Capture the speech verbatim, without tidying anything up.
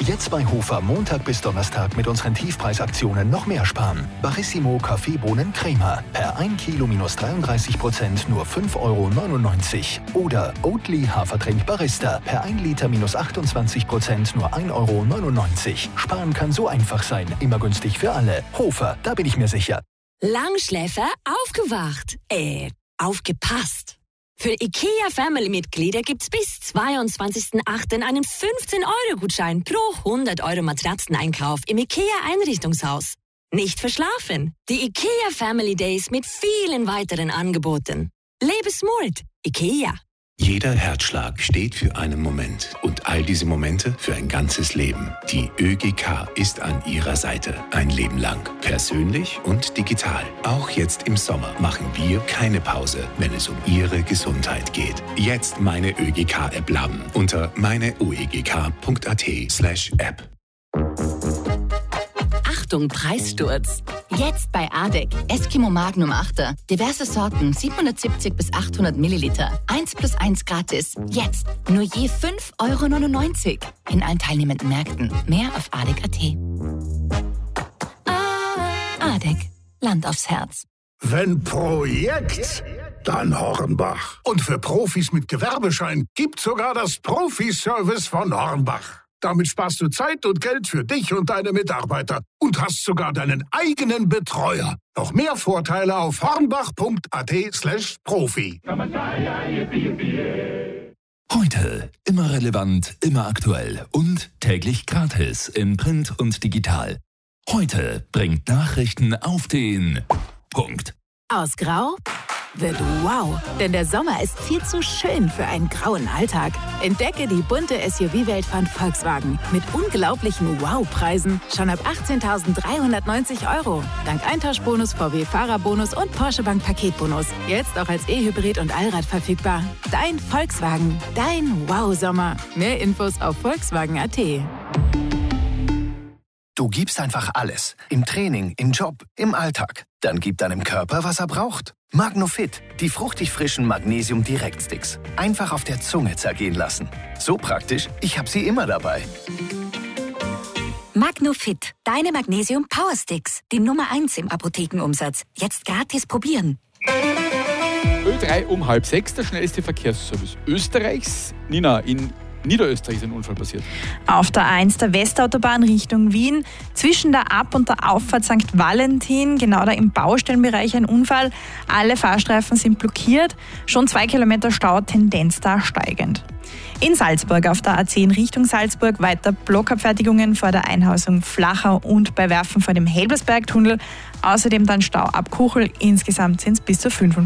Jetzt bei Hofer Montag bis Donnerstag mit unseren Tiefpreisaktionen noch mehr sparen. Barissimo Kaffeebohnen Crema. Per ein Kilo minus dreiunddreißig Prozent nur fünf Euro neunundneunzig. Oder Oatly Hafertrink Barista. Per ein Liter minus achtundzwanzig Prozent nur ein Euro neunundneunzig. Sparen kann so einfach sein. Immer günstig für alle. Hofer, da bin ich mir sicher. Langschläfer aufgewacht. Äh, aufgepasst. Für IKEA Family-Mitglieder gibt's bis zweiundzwanzigsten achten einen fünfzehn Euro Gutschein pro hundert Euro Matratzeneinkauf im IKEA Einrichtungshaus. Nicht verschlafen. Die IKEA Family Days mit vielen weiteren Angeboten. Lebe smart. IKEA. Jeder Herzschlag steht für einen Moment und all diese Momente für ein ganzes Leben. Die ÖGK ist an Ihrer Seite ein Leben lang. Persönlich und digital. Auch jetzt im Sommer machen wir keine Pause, wenn es um Ihre Gesundheit geht. Jetzt meine ÖGK-App laden unter meineuegk.at slash App. Achtung, Preissturz. Jetzt bei Adek. Eskimo Magnum achter. Diverse Sorten, siebenhundertsiebzig bis achthundert Milliliter. eins plus eins gratis. Jetzt nur je fünf Euro neunundneunzig. In allen teilnehmenden Märkten. Mehr auf adek punkt at. Adek. Land aufs Herz. Wenn Projekt, dann Hornbach. Und für Profis mit Gewerbeschein gibt sogar das Profiservice von Hornbach. Damit sparst du Zeit und Geld für dich und deine Mitarbeiter und hast sogar deinen eigenen Betreuer. Noch mehr Vorteile auf hornbach.at slash Profi. Heute immer relevant, immer aktuell und täglich gratis in Print und digital. Heute bringt Nachrichten auf den Punkt. Aus Grau wird wow, denn der Sommer ist viel zu schön für einen grauen Alltag. Entdecke die bunte S U V-Welt von Volkswagen mit unglaublichen Wow-Preisen schon ab achtzehntausenddreihundertneunzig Euro. Dank Eintauschbonus, V W-Fahrerbonus und Porsche Bank Paketbonus. Jetzt auch als E-Hybrid und Allrad verfügbar. Dein Volkswagen, dein Wow-Sommer. Mehr Infos auf volkswagen punkt at. Du gibst einfach alles. Im Training, im Job, im Alltag. Dann gib deinem Körper, was er braucht. Magnofit, die fruchtig frischen Magnesium-Direktsticks. Einfach auf der Zunge zergehen lassen. So praktisch, ich habe sie immer dabei. Magnofit, deine Magnesium Power Sticks. Die Nummer eins im Apothekenumsatz. Jetzt gratis probieren. Ö drei um halb sechs, der schnellste Verkehrsservice Österreichs. Nina, in Niederösterreich ist ein Unfall passiert. Auf der eins der Westautobahn Richtung Wien, zwischen der Ab- und der Auffahrt Sankt Valentin, genau da im Baustellenbereich ein Unfall. Alle Fahrstreifen sind blockiert, schon zwei Kilometer Stau, Tendenz da steigend. In Salzburg auf der A zehn Richtung Salzburg weiter Blockabfertigungen vor der Einhausung Flachau und bei Werfen vor dem Helbersbergtunnel. Außerdem dann Stau ab Kuchel, insgesamt sind es bis zu fünfundvierzig